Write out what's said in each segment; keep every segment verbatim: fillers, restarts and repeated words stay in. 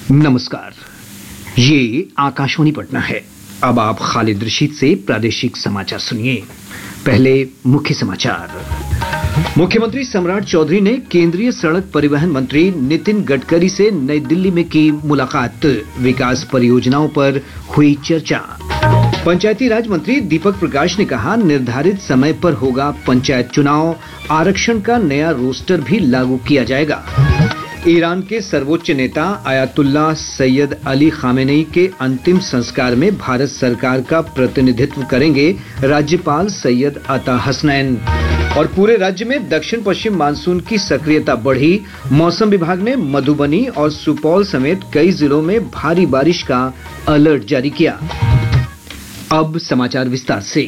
नमस्कार, ये आकाशवाणी पटना है। अब आप खालिद रशीद से प्रादेशिक समाचार सुनिए। पहले मुख्य समाचार। मुख्यमंत्री सम्राट चौधरी ने केंद्रीय सड़क परिवहन मंत्री नितिन गडकरी से नई दिल्ली में की मुलाकात। विकास परियोजनाओं पर हुई चर्चा। पंचायती राज मंत्री दीपक प्रकाश ने कहा, निर्धारित समय पर होगा पंचायत चुनाव। आरक्षण का नया रोस्टर भी लागू किया जाएगा। ईरान के सर्वोच्च नेता आयतुल्लाह सैयद अली खामेनेई के अंतिम संस्कार में भारत सरकार का प्रतिनिधित्व करेंगे राज्यपाल सैयद अता हसनैन। और पूरे राज्य में दक्षिण पश्चिम मानसून की सक्रियता बढ़ी। मौसम विभाग ने मधुबनी और सुपौल समेत कई जिलों में भारी बारिश का अलर्ट जारी किया। अब समाचार विस्तार से।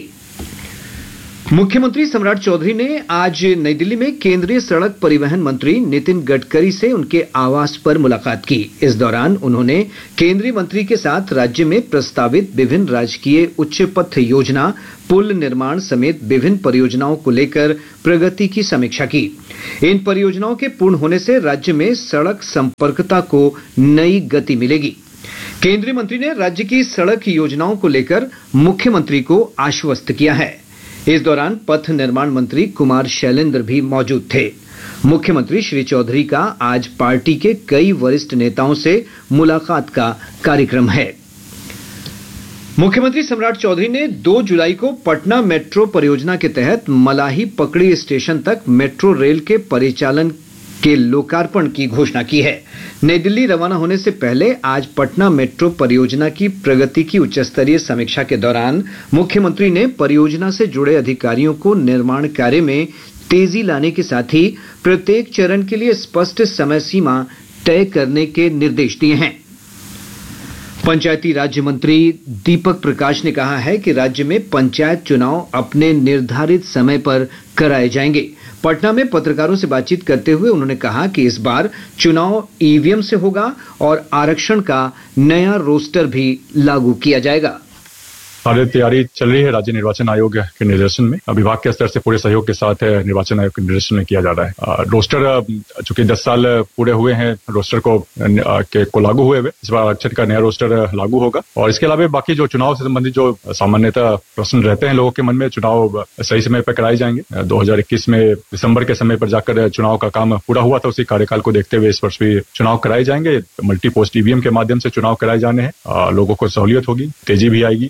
मुख्यमंत्री सम्राट चौधरी ने आज नई दिल्ली में केंद्रीय सड़क परिवहन मंत्री नितिन गडकरी से उनके आवास पर मुलाकात की। इस दौरान उन्होंने केंद्रीय मंत्री के साथ राज्य में प्रस्तावित विभिन्न राजकीय उच्च पथ योजना, पुल निर्माण समेत विभिन्न परियोजनाओं को लेकर प्रगति की समीक्षा की। इन परियोजनाओं के पूर्ण होने से राज्य में सड़क संपर्कता को नई गति मिलेगी। केंद्रीय मंत्री ने राज्य की सड़क योजनाओं को लेकर मुख्यमंत्री को आश्वस्त किया है। इस दौरान पथ निर्माण मंत्री कुमार शैलेंद्र भी मौजूद थे। मुख्यमंत्री श्री चौधरी का आज पार्टी के कई वरिष्ठ नेताओं से मुलाकात का कार्यक्रम है। मुख्यमंत्री सम्राट चौधरी ने दो जुलाई को पटना मेट्रो परियोजना के तहत मलाही पकड़ी स्टेशन तक मेट्रो रेल के परिचालन के लोकार्पण की घोषणा की है। नई दिल्ली रवाना होने से पहले आज पटना मेट्रो परियोजना की प्रगति की उच्चस्तरीय समीक्षा के दौरान मुख्यमंत्री ने परियोजना से जुड़े अधिकारियों को निर्माण कार्य में तेजी लाने के साथ ही प्रत्येक चरण के लिए स्पष्ट समय सीमा तय करने के निर्देश दिए हैं। पंचायती राज मंत्री दीपक प्रकाश ने कहा है कि राज्य में पंचायत चुनाव अपने निर्धारित समय पर कराए जाएंगे। पटना में पत्रकारों से बातचीत करते हुए उन्होंने कहा कि इस बार चुनाव ईवीएम से होगा और आरक्षण का नया रोस्टर भी लागू किया जाएगा। सारी तैयारी चल रही है राज्य निर्वाचन आयोग के निर्देशन में। विभाग के स्तर से पूरे सहयोग के साथ निर्वाचन आयोग के निर्देशन में किया जा रहा है। रोस्टर चूंकि दस साल पूरे हुए हैं रोस्टर को के को लागू हुए हुए, इस बार आरक्षण का नया रोस्टर लागू होगा। और इसके अलावा बाकी जो चुनाव से संबंधित जो सामान्यतः प्रश्न रहते हैं लोगों के मन में, चुनाव सही समय पर कराए जाएंगे। दो हजार इक्कीस में दिसंबर के समय पर जाकर चुनाव का काम पूरा हुआ था। उसी कार्यकाल को देखते हुए इस वर्ष भी चुनाव कराए जाएंगे। मल्टी पोस्ट ईवीएम के माध्यम से चुनाव कराए जाने हैं। लोगों को सहूलियत होगी, तेजी भी आएगी।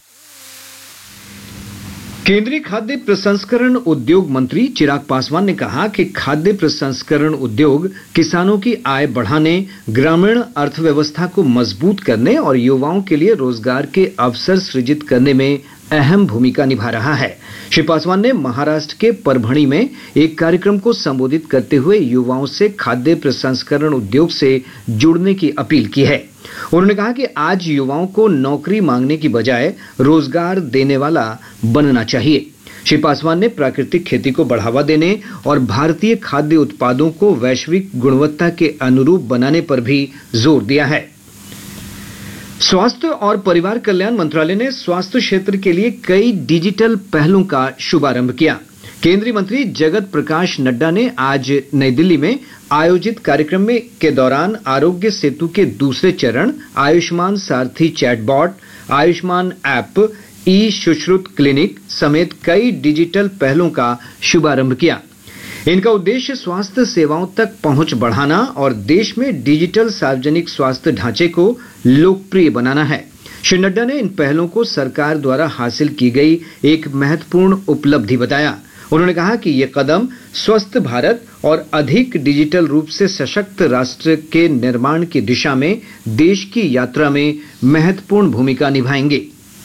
केंद्रीय खाद्य प्रसंस्करण उद्योग मंत्री चिराग पासवान ने कहा कि खाद्य प्रसंस्करण उद्योग किसानों की आय बढ़ाने, ग्रामीण अर्थव्यवस्था को मजबूत करने और युवाओं के लिए रोजगार के अवसर सृजित करने में अहम भूमिका निभा रहा है। श्री पासवान ने महाराष्ट्र के परभणी में एक कार्यक्रम को संबोधित करते हुए युवाओं से खाद्य प्रसंस्करण उद्योग से जुड़ने की अपील की है। उन्होंने कहा कि आज युवाओं को नौकरी मांगने की बजाय रोजगार देने वाला बनना चाहिए। श्री पासवान ने प्राकृतिक खेती को बढ़ावा देने और भारतीय खाद्य उत्पादों को वैश्विक गुणवत्ता के अनुरूप बनाने पर भी जोर दिया है। स्वास्थ्य और परिवार कल्याण मंत्रालय ने स्वास्थ्य क्षेत्र के लिए कई डिजिटल पहलों का शुभारंभ किया। केंद्रीय मंत्री जगत प्रकाश नड्डा ने आज नई दिल्ली में आयोजित कार्यक्रम में के दौरान आरोग्य सेतु के दूसरे चरण, आयुष्मान सारथी चैटबॉट, आयुष्मान ऐप, ई सुश्रुत क्लिनिक समेत कई डिजिटल पहलों का शुभारंभ किया। इनका उद्देश्य स्वास्थ्य सेवाओं तक पहुंच बढ़ाना और देश में डिजिटल सार्वजनिक स्वास्थ्य ढांचे को लोकप्रिय बनाना है। श्री नड्डा ने इन पहलों को सरकार द्वारा हासिल की गई एक महत्वपूर्ण उपलब्धि बताया। उन्होंने कहा कि ये कदम स्वस्थ भारत और अधिक डिजिटल रूप से सशक्त राष्ट्र के निर्माण की दिशा में देश की यात्रा में महत्वपूर्ण भूमिका निभाएंगे।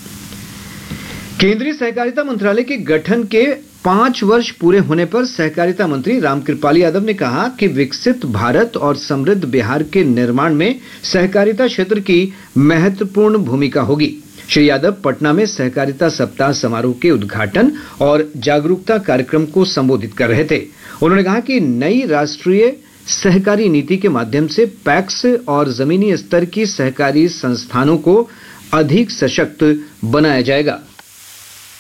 केंद्रीय सहकारिता मंत्रालय के गठन के पांच वर्ष पूरे होने पर सहकारिता मंत्री रामकृपाल यादव ने कहा कि विकसित भारत और समृद्ध बिहार के निर्माण में सहकारिता क्षेत्र की महत्वपूर्ण भूमिका होगी। श्री यादव पटना में सहकारिता सप्ताह समारोह के उद्घाटन और जागरूकता कार्यक्रम को संबोधित कर रहे थे। उन्होंने कहा कि नई राष्ट्रीय सहकारी नीति के माध्यम से पैक्स और जमीनी स्तर की सहकारी संस्थानों को अधिक सशक्त बनाया जाएगा।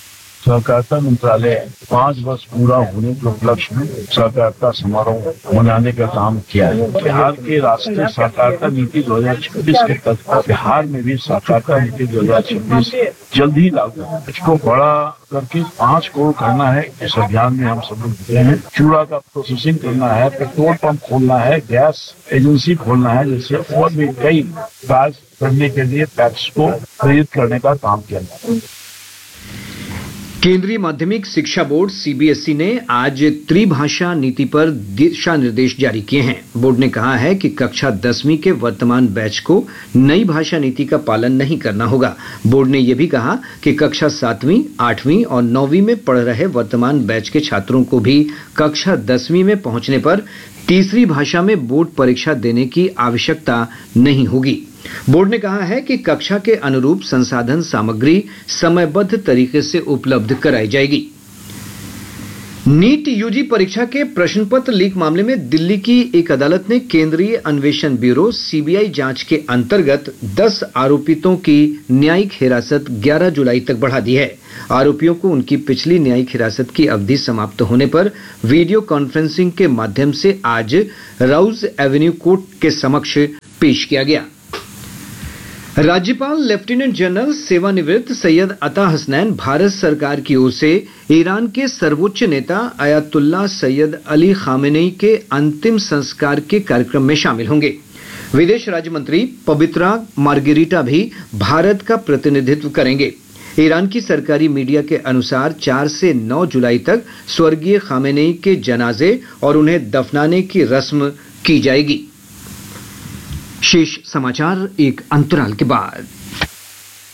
सहकारिता मंत्रालय पाँच वर्ष पूरा होने के उपलक्ष्य में सहकारिता समारोह मनाने का काम किया है। बिहार के राष्ट्रीय सहकारिता नीति दो हजार छब्बीस के तहत बिहार में भी सहकारिता नीति दो हजार छब्बीस जल्द ही लागू है। इसको बड़ा करके पाँच करोड़ करना है। इस अभियान में हम सब लोग जुटे हैं। चूड़ा का प्रोसेसिंग करना है, पेट्रोल पंप खोलना है, गैस एजेंसी खोलना है, जैसे और भी कई कार्य करने के लिए टैक्स को प्रेरित करने का काम किया जाता है। केंद्रीय माध्यमिक शिक्षा बोर्ड सीबीएसई ने आज त्रिभाषा नीति पर दिशा निर्देश जारी किए हैं। बोर्ड ने कहा है कि कक्षा दसवीं के वर्तमान बैच को नई भाषा नीति का पालन नहीं करना होगा। बोर्ड ने यह भी कहा कि कक्षा सातवीं, आठवीं और नौवीं में पढ़ रहे वर्तमान बैच के छात्रों को भी कक्षा दसवीं में पहुंचने पर तीसरी भाषा में बोर्ड परीक्षा देने की आवश्यकता नहीं होगी। बोर्ड ने कहा है कि कक्षा के अनुरूप संसाधन सामग्री समयबद्ध तरीके से उपलब्ध कराई जाएगी। नीट यूजी परीक्षा के प्रश्न पत्र लीक मामले में दिल्ली की एक अदालत ने केंद्रीय अन्वेषण ब्यूरो सीबीआई जांच के अंतर्गत दस आरोपितों की न्यायिक हिरासत ग्यारह जुलाई तक बढ़ा दी है। आरोपियों को उनकी पिछली न्यायिक हिरासत की अवधि समाप्त होने पर वीडियो कॉन्फ्रेंसिंग के माध्यम से आज राउज एवेन्यू कोर्ट के समक्ष पेश किया गया। राज्यपाल लेफ्टिनेंट जनरल सेवानिवृत्त सैयद अता हसनैन भारत सरकार की ओर से ईरान के सर्वोच्च नेता अयातुल्लाह सैयद अली खामेनेई के अंतिम संस्कार के कार्यक्रम में शामिल होंगे। विदेश राज्य मंत्री पवित्रा मार्गेरिटा भी भारत का प्रतिनिधित्व करेंगे। ईरान की सरकारी मीडिया के अनुसार चार से नौ जुलाई तक स्वर्गीय खामेनेई के जनाजे और उन्हें दफनाने की रस्म की जाएगी। शेष समाचार एक अंतराल के बाद।